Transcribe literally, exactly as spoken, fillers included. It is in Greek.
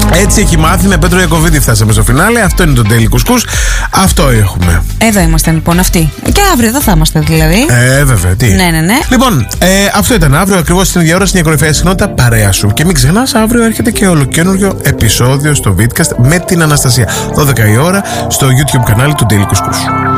Έτσι έχει μάθει, με Πέτρο Ιακωβίδη φτάσαμε στο φινάλε. Αυτό είναι το Daily Κουσκούς. Αυτό έχουμε. Εδώ είμαστε λοιπόν αυτοί. Και αύριο εδώ θα είμαστε δηλαδή. Ε, βέβαια, τι. Ναι, ναι, ναι. Λοιπόν, ε, αυτό ήταν αύριο ακριβώς στην ίδια ώρα στην κορυφαία συχνότητα παρέα σου. Και μην ξεχνάς, αύριο έρχεται και ολοκένουργιο επεισόδιο στο Vidcast με την Αναστασία. δώδεκα η ώρα στο YouTube κανάλι του Daily Κουσκούς.